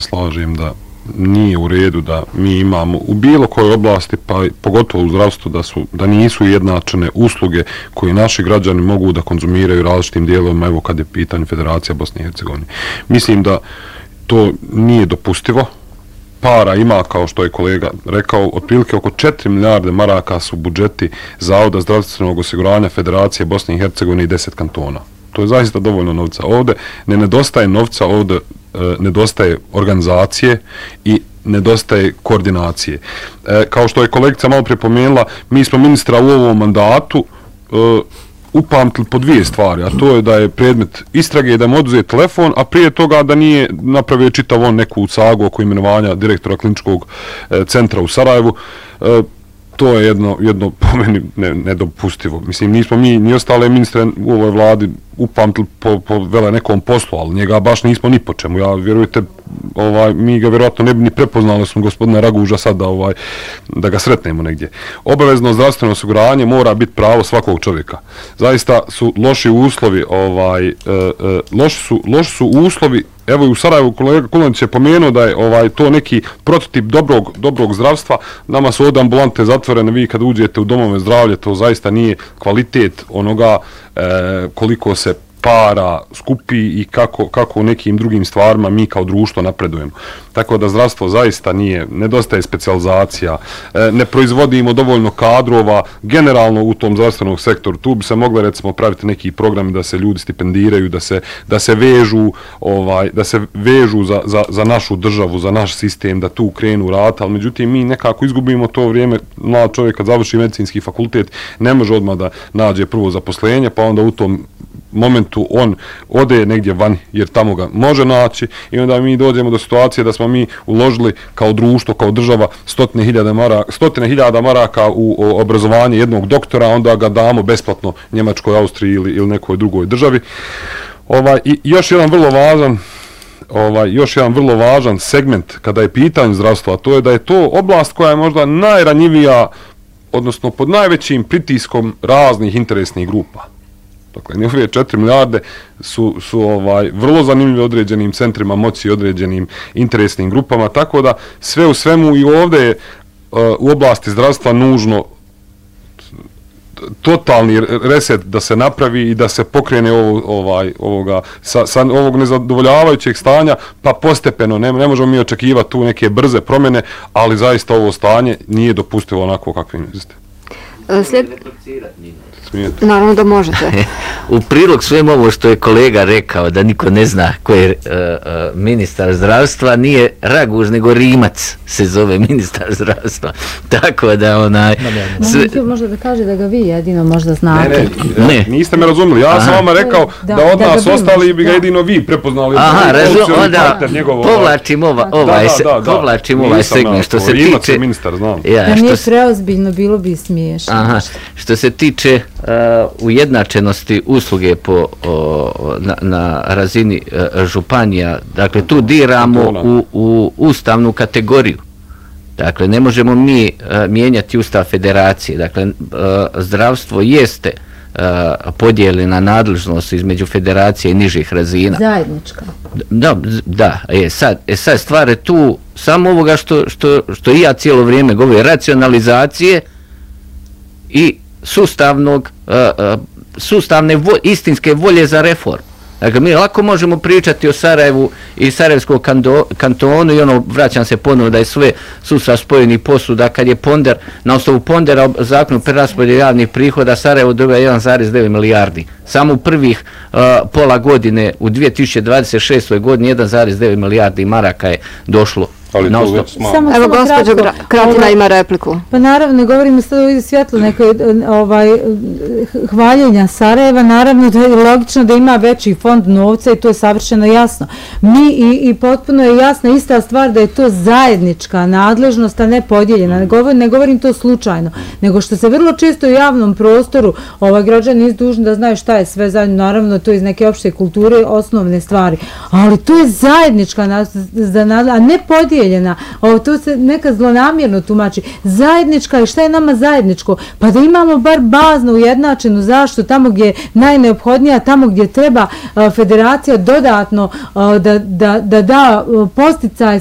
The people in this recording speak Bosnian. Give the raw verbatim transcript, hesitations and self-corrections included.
slažem da nije u redu da mi imamo u bilo kojoj oblasti, pa pogotovo u zdravstvu, da, su, da nisu jednačene usluge koje naši građani mogu da konzumiraju različitim dijelovima, evo kad je pitanje Federacija Bosne i Hercegovine. Mislim da to nije dopustivo. Para ima, kao što je kolega rekao, otprilike oko četiri milijarde maraka su budžeti Zavoda zdravstvenog osiguranja Federacije Bosne i Hercegovine i deset kantona. To je zaista dovoljno novca. Ovdje ne nedostaje novca, ovdje e, nedostaje organizacije i nedostaje koordinacije. E, kao što je kolegica malo prije pomenula, mi smo ministra u ovom mandatu e, upamtili po dvije stvari, a to je da je predmet istrage, da mu oduzeti telefon, a prije toga da nije napravio čitav on neku sagu oko imenovanja direktora kliničkog e, centra u Sarajevu. E, to je jedno, jedno po meni ne, nedopustivo. Mislim, nismo mi ni ostale ministre u ovoj vladi upamtili po, po vele nekom poslu, ali njega baš nismo ni po čemu. Ja, vjerujte, ovaj, mi ga vjerojatno ne bi ni prepoznali smo gospodina Raguža sad da, ovaj, da ga sretnemo negdje. Obavezno zdravstveno osiguranje mora biti pravo svakog čovjeka. Zaista su loši uslovi, ovaj, e, e, loši, su, loši su uslovi. Evo i u Sarajevu kolega Kulanić je pomenuo da je ovaj, to neki prototip dobrog, dobrog zdravstva. Nama su ovdje ambulante zatvorene, vi kad uđete u domove zdravlja, to zaista nije kvalitet onoga e, koliko se para skupi i kako, kako u nekim drugim stvarima mi kao društvo napredujemo. Tako da zdravstvo zaista nije, nedostaje specijalizacija, e, ne proizvodimo dovoljno kadrova generalno u tom zdravstvenom sektoru. Tu bi se mogli recimo praviti neki programi da se ljudi stipendiraju, da se, da se vežu, ovaj, da se vežu za, za, za našu državu, za naš sistem, da tu krenu rata, ali međutim mi nekako izgubimo to vrijeme. Mlad čovjek kad završi medicinski fakultet ne može odmah da nađe prvo zaposlenje, pa onda u tom momentu on ode negdje van jer tamo ga može naći i onda mi dođemo do situacije da smo mi uložili kao društvo, kao država stotine hiljada maraka, stotine hiljada maraka u obrazovanje jednog doktora, onda ga damo besplatno Njemačkoj, Austriji ili, ili nekoj drugoj državi. Ovaj, i još jedan vrlo važan Ovaj, još jedan vrlo važan segment kada je pitanje zdravstva, to je da je to oblast koja je možda najranjivija, odnosno pod najvećim pritiskom raznih interesnih grupa. Dakle, njihove četiri milijarde su, su ovaj, vrlo zanimljivi određenim centrima moći i određenim interesnim grupama, tako da sve u svemu i ovdje je uh, u oblasti zdravstva nužno totalni reset da se napravi i da se pokrene ovo, ovaj, ovoga, sa, sa ovog nezadovoljavajućeg stanja, pa postepeno, ne, ne možemo mi očekivati tu neke brze promjene, ali zaista ovo stanje nije dopustivo onako kakvim jeste. Slijed... Naravno da možete. U prilog svemu ovo što je kolega rekao, da niko ne zna ko je uh, uh, ministar zdravstva, nije Raguž, nego Rimac se zove ministar zdravstva. Tako da onaj... Sve... Mogu možda da kaže da ga vi jedino možda znate. Ne, ne, ne. Niste me razumili. Ja Aha. sam vama rekao da, da od da nas ostali bi ga jedino vi prepoznali. Aha, razum, onda povlačim ova, ovaj, da, da, da, da. povlačim ovaj segment. Što se Rimac tiče... je ministar, znam. Ja, da nije preozbiljno, bilo bi smiješno. Aha, što se tiče Uh, ujednačenosti usluge po, o, na, na razini uh, županija, dakle tu diramo u, u ustavnu kategoriju. Dakle, ne možemo mi uh, mijenjati ustav federacije. Dakle, uh, zdravstvo jeste uh, podijeljena nadležnost između federacije i nižih razina. Zajednička. Da, da. E, sad, e, sad stvar je tu samo ovoga što, što, što i ja cijelo vrijeme govorim, racionalizacije i sustavnog, uh, uh, sustavne vo, istinske volje za reformu. Dakle, mi lako možemo pričati o Sarajevu i Sarajevskog kando, kantonu i ono, vraćam se ponovno da je sve sustav spojeni posuda, kad je ponder, na osnovu pondera zakonu preraspodjele javnih prihoda, Sarajevo dobija jedan zarez devet milijardi. Samo u prvih uh, pola godine, u dvije tisuće dvadeset šestoj godini, jedan zarez devet milijardi maraka je došlo. Ali no, to već malo. Evo, gospođo Kratina ima repliku. Pa naravno, ne govorimo sad ovdje svjetlo neko ovaj, hvaljenja Sarajeva, naravno da je logično da ima veći fond novca i to je savršeno jasno. Mi i, i potpuno je jasna ista stvar da je to zajednička nadležnost, a ne podijeljena. Ne govorim, ne govorim to slučajno, nego što se vrlo često u javnom prostoru ovaj građani nisu dužni da znaju šta je sve zajedno, naravno to iz neke opšte kulture osnovne stvari, ali to je zajednička nadležnost, a ne podijeljena. podijeljena. O, to se neka zlonamjerno tumači. Zajednička i šta je nama zajedničko? Pa da imamo bar baznu ujednačenu zaštitu tamo gdje je najneophodnija, tamo gdje treba a, federacija dodatno a, da, da, da da posticaj